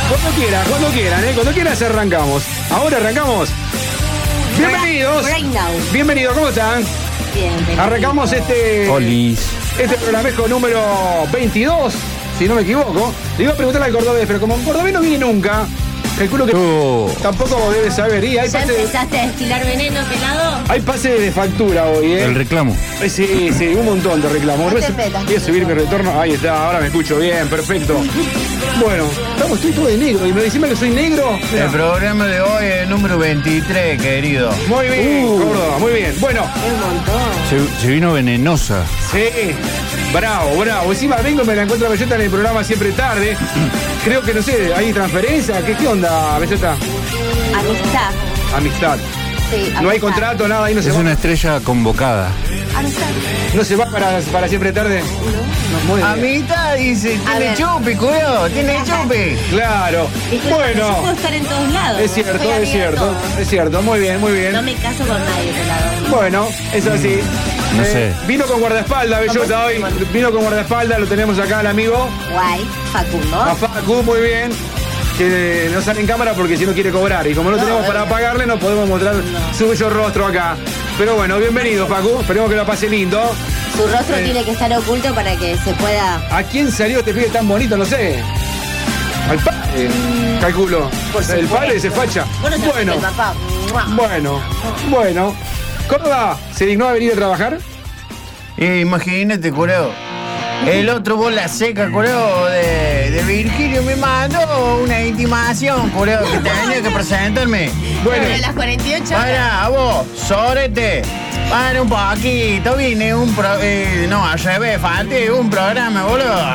Cuando quieras arrancamos. Ahora arrancamos. Bienvenidos. Bienvenidos, ¿cómo están? Bien. Arrancamos este programejo número 22, si no me equivoco. Le iba a preguntarle al cordobés, pero como un cordobés no viene nunca, calculo que tampoco debe saber. Y hay ¿Ya empezaste a destilar veneno, pelado? Hay pase de factura hoy, ¿eh? El reclamo. Sí, un montón de reclamos. Voy a subir mi retorno. Ahí está, ahora me escucho bien, perfecto. Bueno, estoy todo de negro. Y me decís que soy negro. Mirá. El programa de hoy es el número 23, querido. Muy bien, Córdoba, muy bien. Bueno. Un montón. Se vino venenosa. Sí, bravo. Encima vengo, me la encuentro a Bellota en el programa siempre tarde. Creo que, no sé, ¿hay transferencia? ¿Qué onda, Bellota? Amistad. Sí, amistad. No hay contrato, nada, ahí no se va. Es una estrella convocada. Amistad. ¿No se va para siempre tarde? No, muy bien. Amita dice, tiene chupi, cuidado, tiene chupi. Claro. Yo puedo estar en todos lados. Es cierto. Muy bien. No me caso con nadie, pelado. Bueno, es así. No sé. Vino con guardaespaldas, Bellota, hoy. Vino con guardaespaldas, lo tenemos acá al amigo. Guay, Facundo. A Facu, muy bien. Que no sale en cámara porque si no quiere cobrar. Y como no tenemos para pagarle, no podemos mostrar su bello rostro acá. Pero bueno, bienvenido, Facu. Esperemos que lo pase lindo. Su rostro tiene que estar oculto para que se pueda... ¿A quién salió este pibe tan bonito? No sé. Al padre, calculo. El padre se facha. Bueno. El papá. Bueno. Córdoba, ¿se dignó a venir a trabajar? Imagínate, curado. El otro bola seca, curado, de Virgilio me mandó una intimación, curado, que tenía que presentarme. Bueno, de las 48 horas. Para, vos, sorete. Para un poquito, vine al revés, falté un programa, boludo.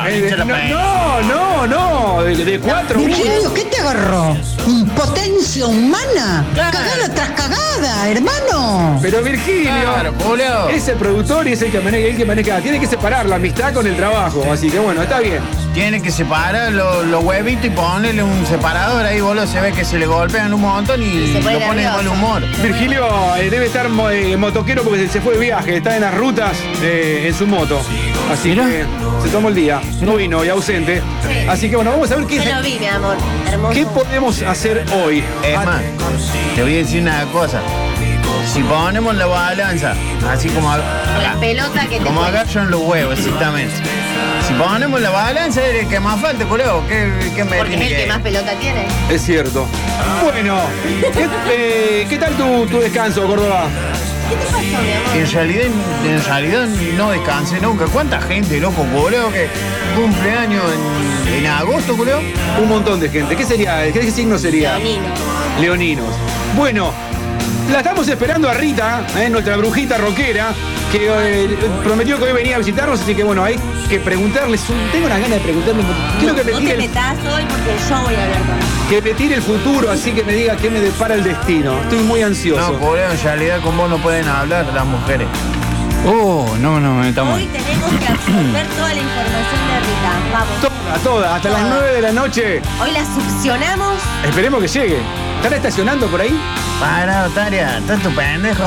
No, de 4 Virgilio, ¿qué te agarró? ¿Impotencia humana? Claro. Cagada tras cagada, hermano. Pero Virgilio, claro, boludo. es el productor y es el que maneja. Tiene que separar la amistad con el trabajo, así que bueno, está bien. Tiene que separar los huevitos y ponerle un separador ahí, boludo. Se ve que se le golpean un montón y se pone lo pone de mal humor. Virgilio debe estar motoquero porque se fue de viaje, está en las rutas en su moto. Así que se tomó el día, no vino y ausente. Sí. Así que bueno, vamos a ver qué, Yo lo vi, mi amor. Hermoso. qué podemos hacer hoy. Es más, te voy a decir una cosa. Si ponemos la balanza, así como Con la pelota que te como cuelga. agarran los huevos, exactamente. Si ponemos la balanza, es el que más falta, boludo. ¿Qué me Porque tiene es el que más pelota tiene. Es cierto. Bueno, ¿qué tal tu descanso, Córdoba? ¿Qué te pasó, mi amor? En realidad no descansé nunca. ¿Cuánta gente, loco, boludo, que cumple años en agosto, boludo? Un montón de gente. ¿Qué signo sería? Leoninos. Bueno, la estamos esperando a Rita, nuestra brujita rockera, que prometió que hoy venía a visitarnos, así que bueno, hay que preguntarle. Tengo una gana de preguntarle. Quiero que me No tire te metas hoy porque yo voy a hablar con él. que me tire el futuro, así que me diga qué me depara el destino. Estoy muy ansioso. No, boludo, en realidad con vos no pueden hablar las mujeres. No, estamos. Hoy tenemos que absorber toda la información de Rita. Vamos. Toda, hasta las 9 de la noche. Hoy la succionamos. Esperemos que llegue. ¿Están estacionando por ahí? Para, Otaria, ¿estás tu pendejo?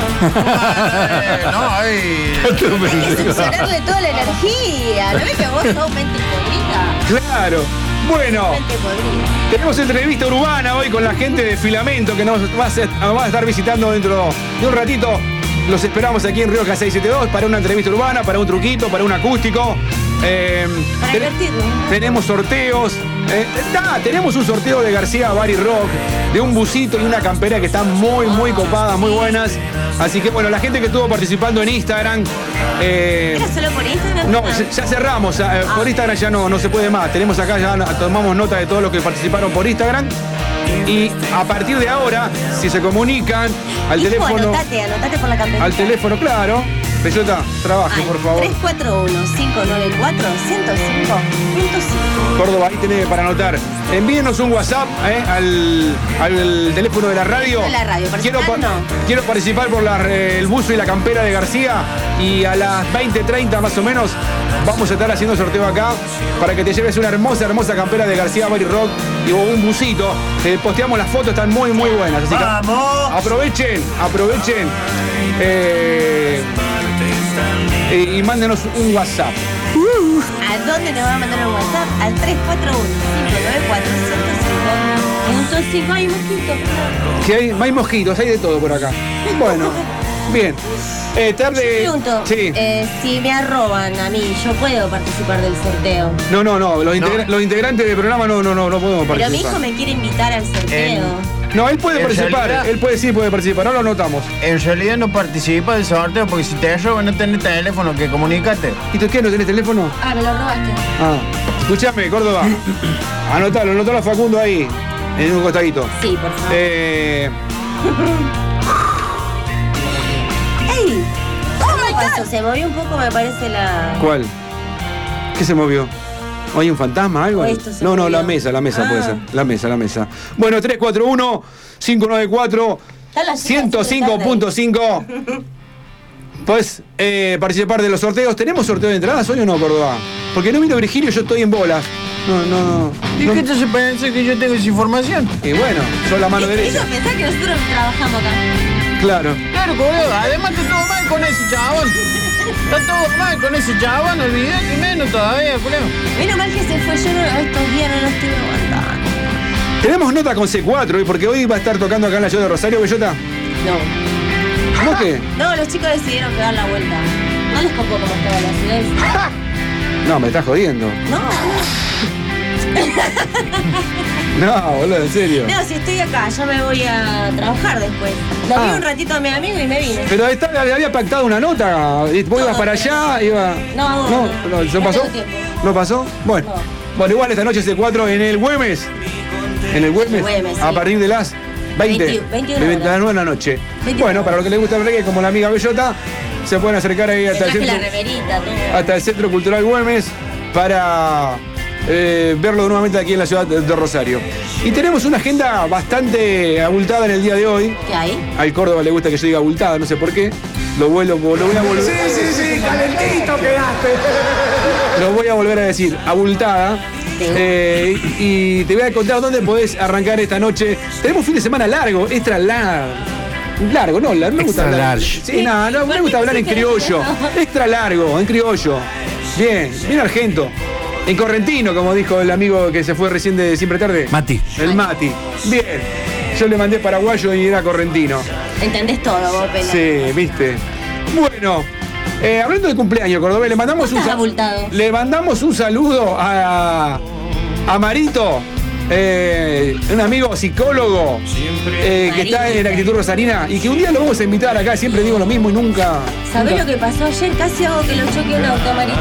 Hay que succionarle toda la energía. ¿No ves que vos sos mente podrida? Claro. Bueno, Mente podrida. tenemos entrevista urbana hoy con la gente de Filamento que nos va a estar visitando dentro de un ratito. Los esperamos aquí en Rioja 672 para una entrevista urbana, para un truquito, para un acústico. Para divertirnos. Tenemos sorteos. Tenemos un sorteo de García Bar y Rock, de un busito y una campera que están muy copadas, muy buenas. Así que bueno, la gente que estuvo participando en Instagram. ¿Era solo por Instagram? No, ya cerramos. Por Instagram ya no se puede más. Tenemos acá, ya tomamos nota de todos los que participaron por Instagram. Y a partir de ahora, si se comunican al teléfono. Anotate por la campera. Al teléfono, claro. Bellota, trabaje, por favor. 341-594-105.5. Córdoba, ahí tenés para anotar. Envíenos un WhatsApp al teléfono de la radio. De la radio, Quiero participar por el buzo y la campera de García. Y a las 20:30 más o menos vamos a estar haciendo sorteo acá para que te lleves una hermosa campera de García Bar y Rock y un busito. Posteamos las fotos, están muy buenas. Así ¡vamos! Que aprovechen. Y mándenos un WhatsApp. ¿A dónde nos va a mandar un WhatsApp? Al 341-594-105. Sí, hay mosquitos. ¿Qué hay? Hay mosquitos, hay de todo por acá. Bueno, bien. Tarde. Pregunto, Sí. si me arroban a mí, ¿yo puedo participar del sorteo? No. Los integrantes del programa no podemos participar. Pero mi hijo me quiere invitar al sorteo. No, él puede En participar. realidad- Él puede participar. No lo anotamos. En realidad no participa del sorteo porque si te roban no tenés teléfono que comunicate. ¿Y tú qué? ¿No tenés teléfono? Ah, me lo robaste. Ah. Escuchame, Córdoba. Anotalo a Facundo ahí. En un costadito. Sí, por favor. Eh. ¡Ey! ¿Cómo pasó? Se movió un poco, me parece la... ¿Cuál? ¿Qué se movió? ¿O hay un fantasma, algo? O esto se No, movió. la mesa puede ser. La mesa. Bueno, 341-594. Están las chicas 105.5. Podés participar de los sorteos. ¿Tenemos sorteo de entradas hoy o no, Córdoba? Porque no vino Virgilio, yo estoy en bolas. No. ¿Y qué te se piensa que yo tengo esa información? Y bueno, son la mano derecha. Ellos pensás que nosotros trabajamos acá. Claro. Claro, colega, además está todo mal con ese chabón. Está todo mal con ese chabón, olvidate y menos todavía, colega. Menos mal que se fue, yo estos días no lo estoy aguantando. Tenemos nota con C4 hoy, porque hoy va a estar tocando acá en la ciudad de Rosario, Bellota. No. ¿Cómo que? No, los chicos decidieron pegar la vuelta. No les copó cómo estaba la ciudad. No, me estás jodiendo. No. No, boludo, en serio. No, si estoy acá, ya me voy a trabajar después. Lo vi un ratito a mi amigo y me vine. Pero había pactado una nota. Vos ibas para allá, iba. No, ¿se no pasó? tengo tiempo. ¿No pasó? Bueno. No. Bueno, igual esta noche C4 en el Güemes. En el Güemes. Güemes, A sí. partir de las 20. 21 de horas. 9 de la noche. 21 Bueno, para horas. los que les gusta el reggae, como la amiga Bellota, se pueden acercar ahí Me hasta el traje la centro. remerita, todo. Hasta el Centro Cultural Güemes para verlo nuevamente aquí en la ciudad de Rosario. Y tenemos una agenda bastante abultada en el día de hoy. ¿Qué hay? Al Córdoba le gusta que yo diga abultada, no sé por qué. Lo voy a volver. Sí, calentito quedaste. Lo voy a volver a decir, abultada. Y te voy a contar dónde podés arrancar esta noche. Tenemos fin de semana largo, extra largo, no me gusta Extra hablar. large. Sí, no me gusta hablar en criollo. Extra largo, en criollo. Bien Argento. En correntino, como dijo el amigo que se fue recién de Siempre Tarde. Mati. El Mati. Bien. Yo le mandé paraguayo y era correntino. ¿Entendés todo vos, Pela? Sí, viste. Bueno, hablando de cumpleaños, Cordobés, Estás abultado. le mandamos un saludo a Marito, un amigo psicólogo que está en la actitud rosarina y que un día lo vamos a invitar acá, siempre digo lo mismo y nunca. ¿Sabés lo que pasó ayer? Casi hago que lo choque un auto, Marito.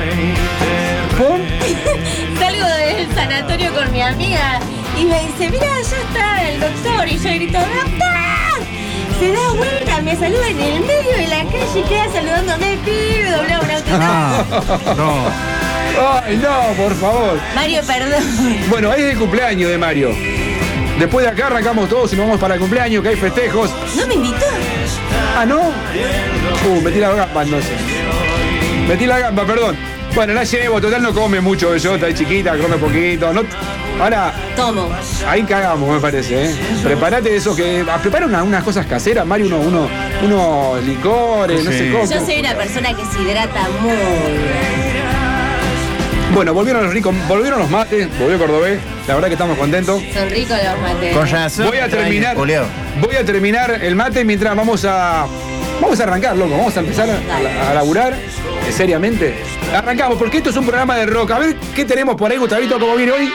¿Por? Salgo del sanatorio con mi amiga y me dice, mira, ya está el doctor. Y yo grito, ¡doctor! Se da vuelta, me saluda en el medio de la calle y queda saludándome, pibe, doblaba un auto. No. Ay, no, por favor. Mario, perdón. Bueno, es el cumpleaños de Mario. Después de acá arrancamos todos y nos vamos para el cumpleaños, que hay festejos. ¿No me invitó? Ah, ¿no? Metí la gamba, no sé. Metí la gamba, perdón. Bueno, la llevo, total no come mucho Bellota, es chiquita, come poquito. No, ahora, Tomo. ahí cagamos, me parece, ¿eh? Prepárate eso, que prepara unas cosas caseras, Mario, unos licores, no Sí. sé cómo. Yo soy una persona que se hidrata muy bien. Bueno, volvieron los mates, volvió Cordobés, la verdad que estamos contentos. Son ricos los mates. Con razón. Voy a terminar, Julio. voy a terminar el mate mientras vamos a arrancar, loco, vamos a empezar a laburar seriamente. Arrancamos, porque esto es un programa de rock. A ver qué tenemos por ahí, Gustavito, cómo viene hoy.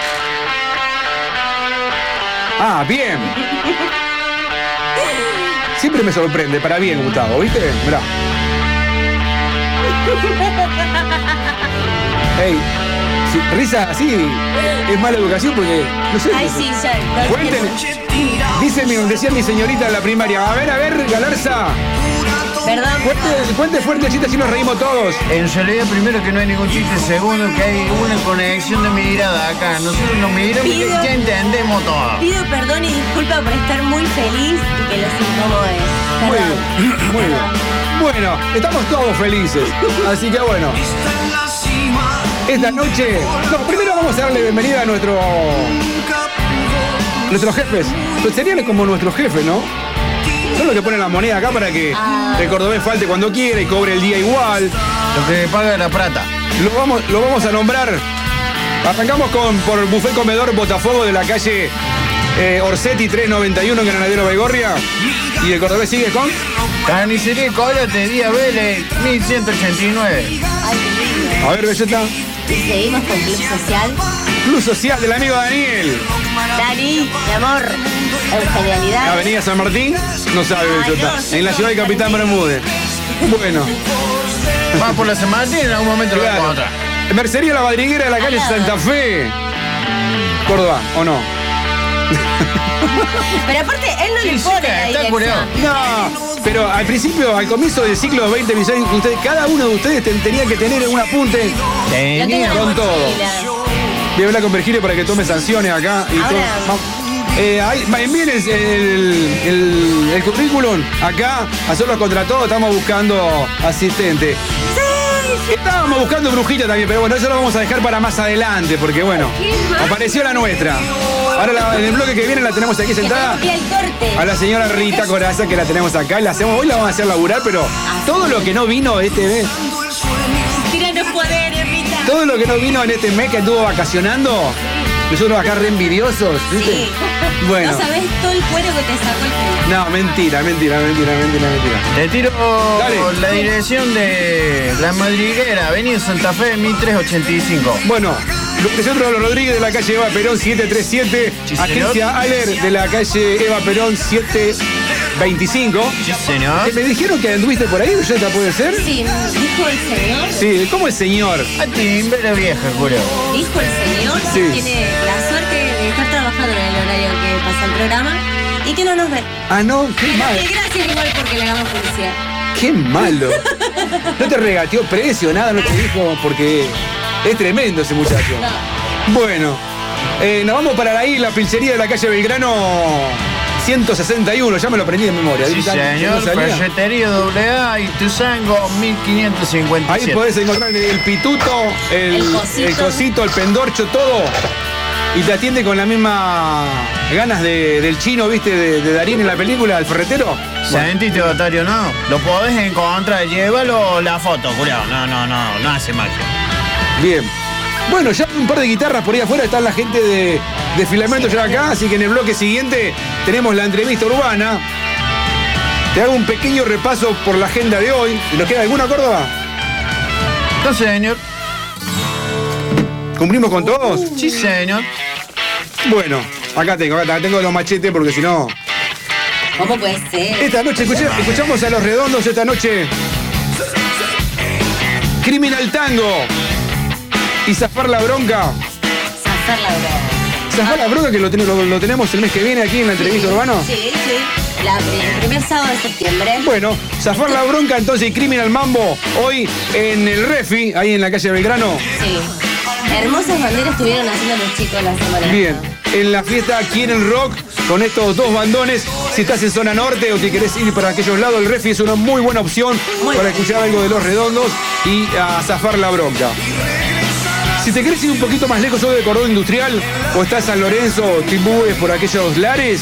Ah, bien. Siempre me sorprende, para bien, Gustavo, ¿viste? Mirá. Ey, risa así es mala educación porque, no sé. Ay, sí, ya. no Cuéntenme. Decía mi señorita en la primaria. A ver, Galarza. Perdón. Cuente fuerte, chiste, así nos reímos todos. En realidad, primero que no hay ningún chiste. Segundo, que hay una conexión de mirada acá. Nosotros nos miramos y Pido- ya entendemos todo. Pido perdón y disculpa por estar muy feliz y que los incomode. Muy Perdón. bien, muy bien. Bueno, estamos todos felices. Así que bueno. Esta noche. No, primero vamos a darle bienvenida a nuestros jefes. Pues serían como nuestros jefes, ¿no? Son los que ponen la moneda acá para que el cordobés falte cuando quiera y cobre el día igual. Lo que paga la plata. Lo vamos a nombrar. Arrancamos por Buffet Comedor Botafogo de la calle Orsetti 391 en Granadero Baigorria. Y el cordobés sigue con Carnicería Coyote, Día Vélez, 1189. a ver, Bellota. Y seguimos con Club Social. Club Social del amigo Daniel. Dani, mi amor, genialidad. Avenida San Martín, no sabe Bellota. no, sí, En la ciudad de no, Capitán no. Bermúdez. Bueno, Va por la San Martín, en algún momento lo claro. vamos a encontrar. Mercería La Madriguera de la calle Santa Fe. Córdoba, ¿o no? Pero aparte, él no le Sí, pone sí, la está dirección. curado. No, pero al principio, al comienzo del ciclo 2026, cada uno de ustedes tenía que tener un apunte. Lo tengo en la con todo. mochila. Voy a hablar con Virgilio para que tome sanciones acá. Y Ahora- todo. Envíen el currículum acá, a Solos contra Todos, estamos buscando asistente. Estábamos buscando brujita también, pero bueno, eso lo vamos a dejar para más adelante, porque bueno, ¿Qué más? apareció la nuestra. Ahora en el bloque que viene la tenemos aquí Que sentada. rompía el corte. A la señora Rita Coraza, que la tenemos acá, y la hacemos, hoy la vamos a hacer laburar, pero todo lo que no vino este mes, Tiranos poderes, Rita. todo lo que no vino en este mes que estuvo vacacionando, nosotros acá re envidiosos, ¿viste? Sí. Bueno. No sabés todo el cuero que te sacó el culo. No, mentira. Te tiro Dale. la dirección de La Madriguera, Avenida Santa Fe, 1385. Bueno, Lucrecio Rodríguez de la calle Eva Perón 737, Sí, señor. Agencia Aller de la calle Eva Perón 725. Sí, señor. Me dijeron que anduviste por ahí, ¿ya puede ser? Sí, dijo el señor. Sí, ¿cómo es señor? A timbera vieja, juro. Dijo el señor Sí. que tiene la suerte de estar trabajando en el horario que pasa el programa y que no nos ve. Ah, no, qué Pero mal. que gracias igual porque le hagamos publicidad. Qué malo. No te regateó precio, nada, no te dijo, porque es tremendo ese muchacho. No. Bueno, nos vamos para ahí, la pizzería de la calle Belgrano 161, ya me lo aprendí de memoria. Sí, ¿Viste? señor. No sabía. Ferretería AA y Tuzango, 1557. Ahí podés encontrar el pituto, el cosito, el pendorcho, todo. Y te atiende con la misma ganas del chino, ¿viste? De Darín en la película, el ferretero. Bueno, Sentiste, Otario, no. Lo podés encontrar, llévalo la foto, culiao. No hace magia. bien. Bueno, ya un par de guitarras por ahí afuera, está la gente de Filamento ya acá, así que en el bloque siguiente tenemos la entrevista urbana. Te hago un pequeño repaso por la agenda de hoy. ¿Nos queda alguna, Córdoba? No, señor. ¿Cumplimos con todos? Sí, señor. Bueno, acá tengo los machetes porque si no... ¿Cómo puede ser? Esta noche escuchamos a Los Redondos esta noche. Criminal Tango. Y Zafar la Bronca. Zafar la broma. Zafar la Bronca que lo tenemos el mes que viene aquí en la entrevista urbana. Sí. El primer sábado de septiembre. Bueno, Zafar la Bronca entonces y Criminal Mambo hoy en el Refi, ahí en la calle Belgrano. Sí. Hermosas banderas estuvieron haciendo los chicos la semana. Bien, en la fiesta Quieren Rock con estos dos bandones. Si estás en zona norte o te querés ir para aquellos lados, el Refi es una muy buena opción para escuchar algo de Los Redondos y a Zafar la Bronca. Si te querés ir un poquito más lejos, sos de Cordón Industrial o estás en San Lorenzo, Timbúes, por aquellos lares,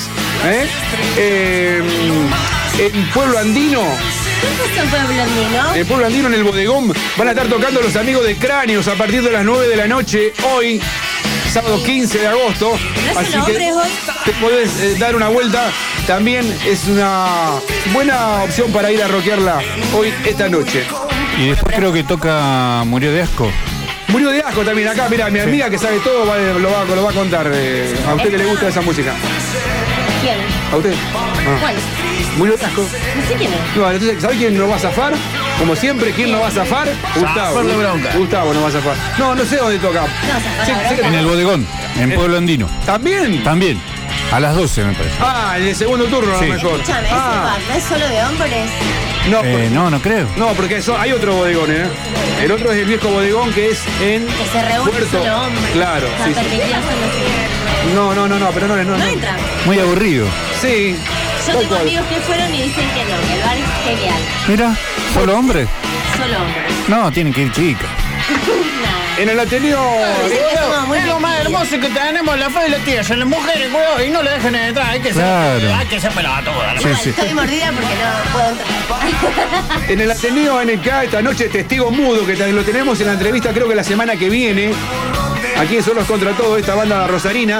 en Pueblo Andino. ¿Qué pasó en Pueblo Andino? En Pueblo Andino, en el bodegón, van a estar tocando los amigos de Cráneos a partir de las 9 de la noche, hoy, sábado 15 de agosto. ¿No es Así un que hombre, vos? te podés dar una vuelta. También es una buena opción para ir a rockearla hoy, esta noche. Y después creo que toca Murió de Asco. Murió de asco también acá, mira, mi amiga que sabe todo lo va a contar. A usted que le gusta esa música. ¿Quién? ¿A usted? Ah. ¿Cuál? Murió de asco. No sé quién es. No, entonces, ¿sabe quién nos va a zafar? Como siempre, ¿quién nos va a zafar? Gustavo. Zafar la Bronca. Gustavo nos va a zafar. No sé dónde toca. Zafar Sí, la sé que- En el bodegón, en Pueblo Andino. ¿También? También. A las 12 me parece. Ah, en el segundo turno Sí. a lo mejor. Escúchame, ese bar no es solo de hombres. No, No creo. no, porque hay otro bodegón, ¿eh? El otro es el viejo bodegón que es en Que se reúnen Puerto. solo hombres. Claro, Está sí, sí. permitido solo mujeres. No, pero no. No entran. Muy aburrido. Sí. Yo tal tengo cual. amigos que fueron y dicen que no, que el bar es genial. Mira, ¿solo hombres? Solo hombres. No, tienen que ir chicas. Nada. En el Ateneo. Dicen que somos muy Es lo más metidos. hermoso que tenemos, la fe y la tierra. Las mujeres, weón, y no le dejan entrar. Hay que ser pelotuda. Sí, sí. Estoy mordida porque no puedo entrar. En el Ateneo NK esta noche Testigo Mudo, que también lo tenemos en la entrevista creo que la semana que viene. Aquí en Solos contra Todo, esta banda rosarina.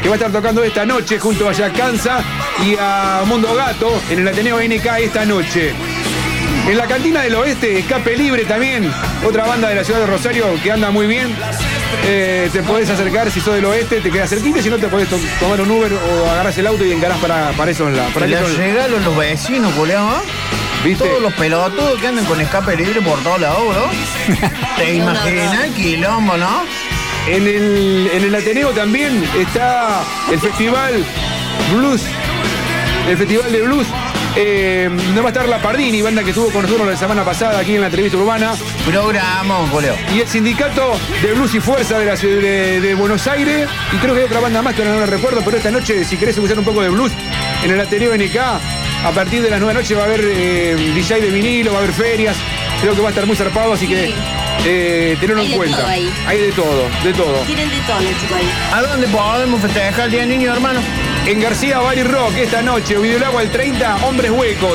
que va a estar tocando esta noche junto a Yacanza y a Mundo Gato en el Ateneo NK esta noche. En la Cantina del Oeste, Escape Libre también, otra banda de la ciudad de Rosario que anda muy bien. Te podés acercar si sos del oeste, te quedas cerquita, si no te podés tomar un Uber o agarrás el auto y encarás para esos lados. Te los regalos los vecinos, colega. ¿Viste? Todos los pelotudos que andan con escape libre por todos lados, ¿no? ¿Te imaginas el quilombo, no? En el Ateneo también está el Festival Blues, el Festival de Blues. No va a estar la Pardini, banda que estuvo con nosotros la semana pasada aquí en la entrevista urbana. Programa, colega. Y el Sindicato de Blues y Fuerza de la ciudad de Buenos Aires. Y creo que hay otra banda más que no la recuerdo, pero esta noche, si querés escuchar un poco de blues, en el Ateneo NK, a partir de las 9 de la noche va a haber DJ de vinilo, va a haber ferias. Creo que va a estar muy zarpado, así que tenerlo en cuenta. Hay de todo, de todo. Tienen de todo, chicos, ahí. ¿A dónde podemos festejar el Día del Niño, hermano? En García Bar y Rock esta noche, Videolagua el 30, Hombres Huecos.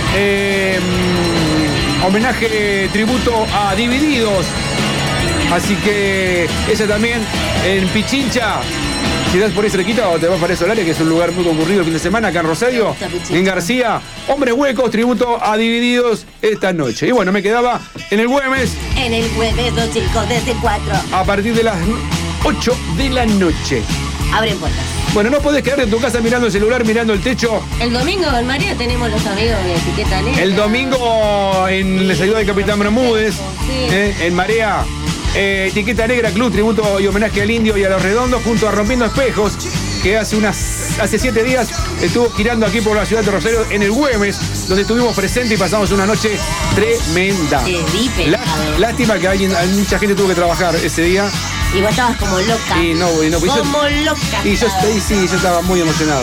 Homenaje, tributo a Divididos. Así que esa también en Pichincha. Si das por ahí cerquita o te vas para eso Solares, que es un lugar muy concurrido el fin de semana acá en Rosario. En García, Hombres Huecos, tributo a Divididos esta noche. Y bueno, me quedaba en el Güemes. En el Güemes, los chicos desde 4. A partir de las 8 de la noche. Abren puertas. Bueno, no podés quedarte en tu casa mirando el celular, mirando el techo. El domingo en María tenemos los amigos de Etiqueta Negra. El domingo en la ciudad de Capitán Bermúdez, Sí. en Marea, Etiqueta Negra, Club, tributo y homenaje al Indio y a Los Redondos, junto a Rompiendo Espejos, que hace 7 días estuvo girando aquí por la ciudad de Rosario en el Güemes, donde estuvimos presentes y pasamos una noche tremenda. Te vi pelado. Lástima que mucha gente tuvo que trabajar ese día. Y vos estabas como loca. Y no, como loca. Y yo estaba muy emocionado.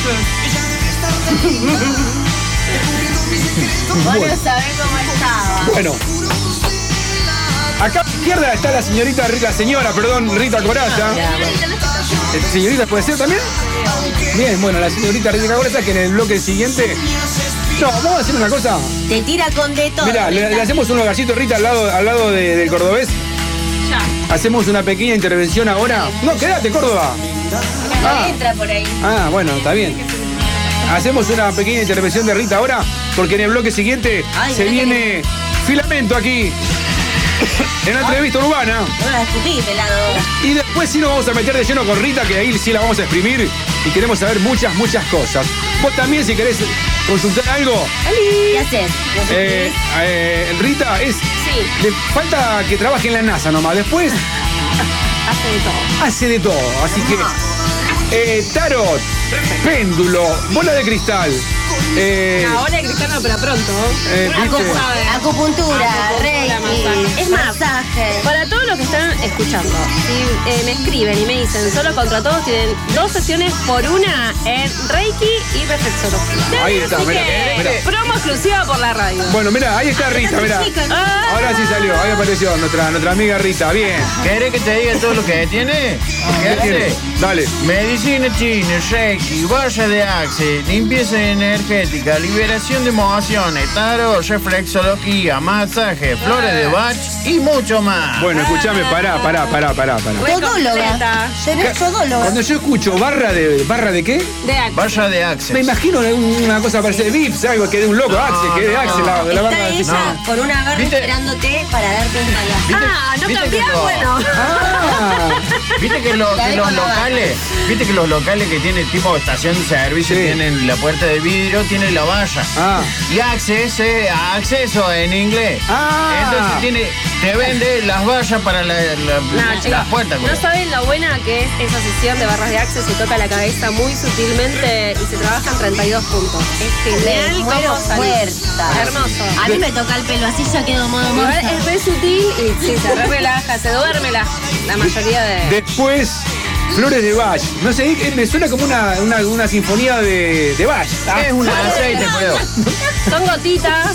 Vos no sabés cómo estaba. Bueno. Acá a la izquierda está la señora Rita Coraza. ¿Señorita puede ser también? Bien, bueno, la señorita Rita Coraza, que en el bloque siguiente... No, vamos a hacer una cosa. Te tira con de todo. Mirá, le hacemos unos gallitos, Rita, al lado del cordobés. Ya. Hacemos una pequeña intervención ahora. No, quédate, Córdoba. No entra por ahí. Bueno, está bien. Hacemos una pequeña intervención de Rita ahora, porque en el bloque siguiente se viene Filamento aquí. En la entrevista urbana. No la escupí, pelado. Y después sí nos vamos a meter de lleno con Rita, que ahí sí la vamos a exprimir y queremos saber muchas cosas. Vos también, si querés consultar algo. ¿Qué haces? Rita le falta que trabaje en la NASA nomás. Después hace de todo. Así que tarot, péndulo, bola de cristal. Bola de cristal no, pero pronto. Acupuntura, reiki, es más, masaje. para todos los que están escuchando, si me escriben y me dicen solo contra todos, tienen 2 sesiones por una en reiki y reflexología. Ahí está, Así mirá. promo exclusiva por la radio. Bueno, mirá, ahí está Rita, mirá. Ahora sí salió, ahí apareció nuestra amiga Rita, bien. ¿Querés que te diga todo lo que tiene? ¿Qué hace? Dale. Medicina china, reiki, valla de axe, limpieza energética, liberación de emociones, tarot, reflexología, masaje, flores de Bach y mucho más. Bueno, escuchame, pará. Todóloga. Tenés todóloga. Cuando yo escucho ¿barra de qué? De Axe. Valla de axe. Me imagino una cosa parecida de Vips, algo que de un loco, Axe, que de Axe, la Está barra. ella con una barra ¿Viste? esperándote para darte un masaje. No ¿Viste cambiás, que no? bueno. ¿Viste que los locales que tienen tipo estación de servicio Sí. tienen la puerta de vidrio, tienen la valla? Y acceso en inglés. Entonces te vende las vallas para las puertas. No saben lo buena que es esa sesión de barras de Axe. Se toca la cabeza muy sutilmente y se trabajan 32 puntos. Es genial. Muero cómo salís. muerta. Hermoso. A mí me toca el pelo, así ya quedo modo Igual morsa. es re sutil y sí, se re relaja, se duerme la mayoría de... Después, Flores de Bach. No sé, me suena como una sinfonía de Bach. Es un aceite, creo. Son gotitas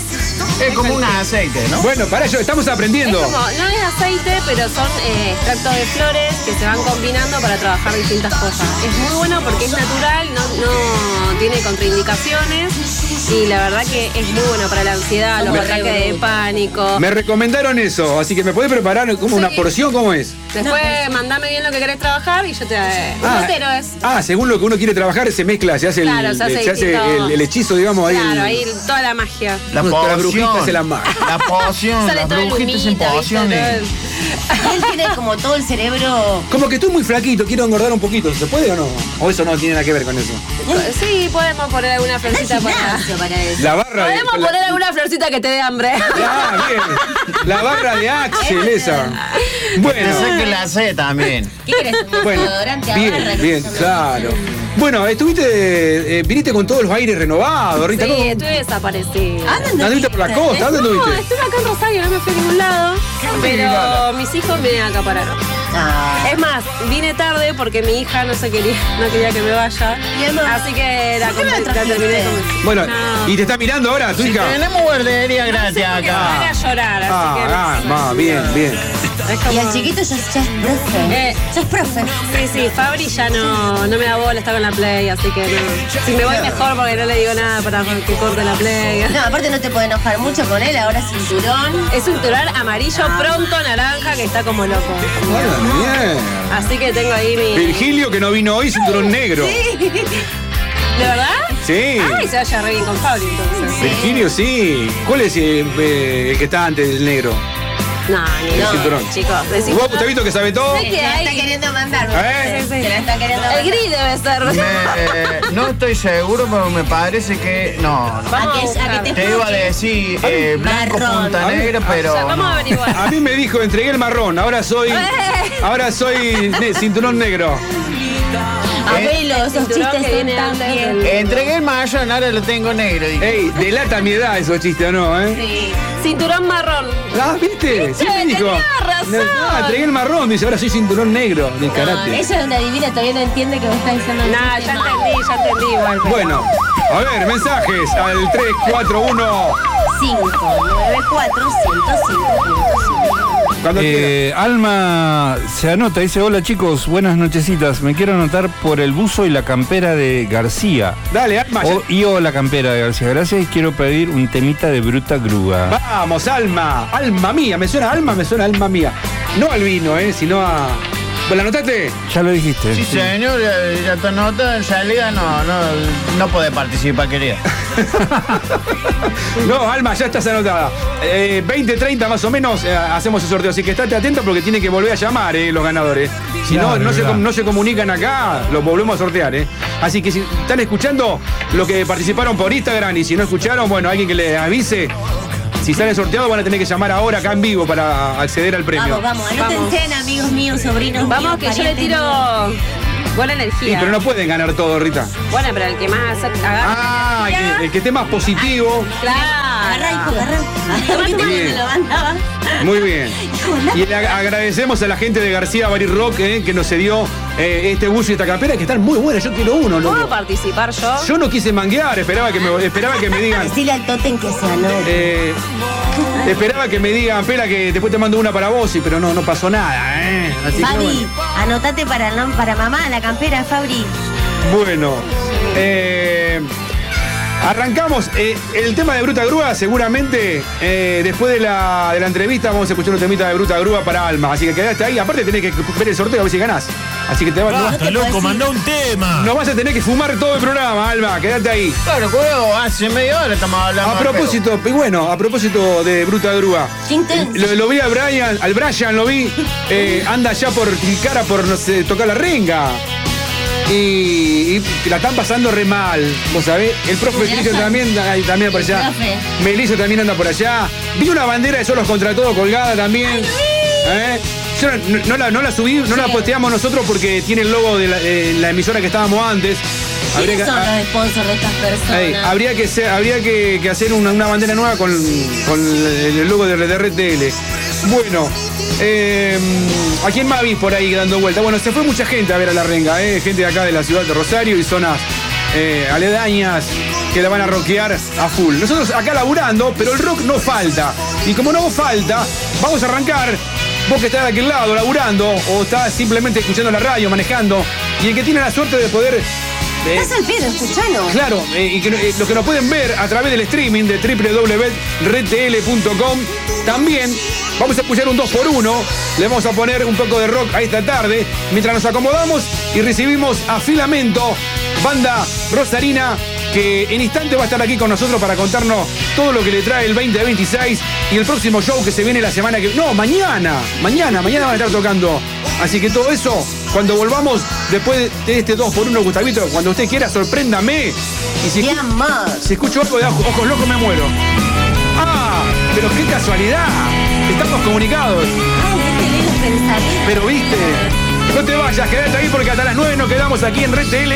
Es como un aceite, ¿no? Bueno, para ello estamos aprendiendo. Es como, no es aceite, pero son extractos de flores que se van combinando para trabajar distintas cosas. Es muy bueno porque es natural, no tiene contraindicaciones y la verdad que es muy bueno para la ansiedad, los ataques de pánico. Me recomendaron eso, así que me podés preparar como una porción, ¿cómo es? Después mandame bien lo que querés trabajar y yo te... Entero es. Según lo que uno quiere trabajar se mezcla, se hace, Claro, se hace el hechizo, digamos, ahí. Claro, ahí toda la magia. La brujita se la magia. La poción, Sale las todo el brujitas en humito, ¿viste? pociones. Él tiene como todo el cerebro. Como que estoy muy flaquito, quiero engordar un poquito, ¿se puede o no? ¿O eso no tiene nada que ver con eso? Sí, podemos poner alguna florcita para... Gimnasio para eso. La barra de... Podemos poner alguna florcita que te dé hambre. Bien. La barra de Axel esa. Bueno. Pensé que la sé también. ¿Qué querés? Un Bueno, desodorante a bien, barra, que bien, eso me- claro. Bueno, viniste con todos los aires renovados, Rita. Sí, ¿cómo? estuve desaparecida. ¿Anduviste por la costa? ¿Dónde No, estuviste? estuve acá en Rosario, no me fui a ningún lado. Pero mis hijos me acapararon. Ah. Es más, vine tarde porque mi hija no quería que me vaya. Y además, Así que la ¿por qué no la terminé trajiste? con... Bueno, No. ¿y te está mirando ahora tu hija? Tenemos guardería gratis Porque se van acá. a llorar, así que... Bien. Es como... Y el chiquito ya es profe. Ya es profe. Sí, Fabri ya no me da bola, está con la Play, así que no. Si me voy mejor porque no le digo nada para que corte la Play. No, aparte no te puede enojar mucho con él, ahora cinturón. Es un tural amarillo, pronto naranja, que está como loco. Bueno, bien. Así que tengo ahí mi... Virgilio, que no vino hoy, cinturón negro. ¿De verdad? Sí. Ay, se vaya re bien con Fabri, entonces. Virgilio, sí. ¿Cuál es el que está antes del negro? No, ni El no, cinturón. chicos. De ¿Vos, cinturón. Gustavito, que sabe todo? Sí. Te la está queriendo mandar. ¿Eh? Te la está queriendo mandar. El gris debe ser. No estoy seguro, pero me parece que. No. Vamos a buscar. a que Te iba a decir blanco Marrón. punta negra, pero. Vamos a averiguar. A mí me dijo, entregué el marrón, ahora soy cinturón negro. Abuelo, esos Cinturón chistes que son viene tan antes bien. del- Entregué el marrón, ahora lo tengo negro. dije. Ey, delata mi edad esos chistes, ¿o no? Sí. Cinturón marrón. Ah, ¿viste? Sí me dijo. tenía razón. Entregué el marrón, dice, ahora soy cinturón negro del No, karate. ella es una divina, todavía no entiende que me está diciendo. Nah, ya entendí igual. pero- Bueno, a ver, mensajes al 341. 594 105.5. Cuando quiera. Alma se anota, dice: hola chicos, buenas nochecitas. Me quiero anotar por el buzo y la campera de García. Dale, Alma. O la campera de García. Gracias, y quiero pedir un temita de Bruta Grúa. Vamos, Alma. Alma mía. Me suena Alma, me suena Alma mía. No al vino, sino a... ¿Vos la anotaste? Ya lo dijiste. Sí, señor, ya te nota, en realidad no puede participar, querida. No, Alma, ya estás anotada. 20:30 más o menos hacemos el sorteo, así que estate atenta porque tiene que volver a llamar los ganadores. Si Claro, no, verdad. no se comunican acá, los volvemos a sortear. Así que si están escuchando los que participaron por Instagram y si no escucharon, bueno, alguien que les avise. Si salen sorteados van a tener que llamar ahora acá en vivo para acceder al premio. Vamos, anótense, amigos míos, sobrinos Vamos, míos, que yo le parientes tiro buena Sí, energía. pero no pueden ganar todo, Rita. Bueno, pero el que más agarra energía. El que esté más positivo. Claro. Agarrá, hijo, agarrá. ¿Viste Bien. cuando lo mandaba? Muy bien. Y le agradecemos a la gente de García Bari Rock que nos cedió este buzo y esta campera, que están muy buenas. Yo quiero uno, ¿Puedo loco. participar yo? Yo no quise manguear, esperaba que me digan. Decile al Totem que se anote. Esperaba que me digan, Pela, que después te mando una para vos, pero no pasó nada, Así que Fabi, anotate para mamá la campera, Fabri. bueno. Arrancamos el tema de Bruta Grúa, seguramente después de la entrevista vamos a escuchar un temita de Bruta Grúa para Alma, así que quedaste ahí, aparte tenés que ver el sorteo a ver si ganás, así que Basta, loco, mandá un tema. no vas a tener que fumar todo el programa, Alma, quédate ahí. Claro, cuidado, hace media hora estamos hablando. A propósito de Bruta Grúa, Qué intenso. lo vi al Brian lo vi, anda ya por Tilcara por, no sé, tocar la renga. Y la están pasando re mal, vos sabés. El profe Cristian también por allá. profe. Melissa también anda por allá. Vi una bandera de Solos contra Todo colgada también. Yo no la subí, no la posteamos nosotros porque tiene el logo de la emisora que estábamos antes. ¿Quiénes son los sponsors de estas personas? Habría que hacer una bandera nueva con el logo de RTL. Bueno, ¿a quién más vi por ahí dando vuelta? Bueno, se fue mucha gente a ver a la renga, gente de acá de la ciudad de Rosario y zonas aledañas que la van a rockear a full. Nosotros acá laburando, pero el rock no falta. Y como no falta, vamos a arrancar. Vos que estás de aquel lado laburando o estás simplemente escuchando la radio, manejando, y el que tiene la suerte de poder... Estás al pedo, escuchalo. Claro, y que, lo que nos pueden ver a través del streaming de www.redtl.com. También vamos a escuchar un 2x1. Le vamos a poner un poco de rock a esta tarde mientras nos acomodamos y recibimos a Filamento, banda rosarina, que en instante va a estar aquí con nosotros para contarnos todo lo que le trae el 2026 y el próximo show que se viene la semana que... No, mañana van a estar tocando. Así que todo eso, cuando volvamos después de este 2x1, Gustavito, cuando usted quiera, sorpréndame. Y si escucho algo de ojos locos, me muero. ¡Ah! Pero qué casualidad. Estamos comunicados. Pero viste, no te vayas, quédate ahí porque hasta las 9 nos quedamos aquí en Red TL.